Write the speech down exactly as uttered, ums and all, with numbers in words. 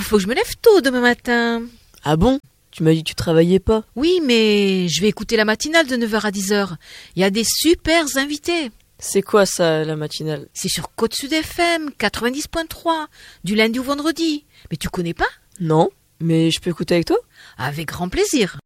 faut que je me lève tôt demain matin. Ah bon? Tu m'as dit que tu travaillais pas. Oui, mais je vais écouter la matinale de neuf heures à dix heures. Il y a des super invités. C'est quoi ça, la matinale? C'est sur Côte Sud F M, quatre-vingt-dix point trois, du lundi au vendredi. Mais tu connais pas? Non, mais je peux écouter avec toi? Avec grand plaisir.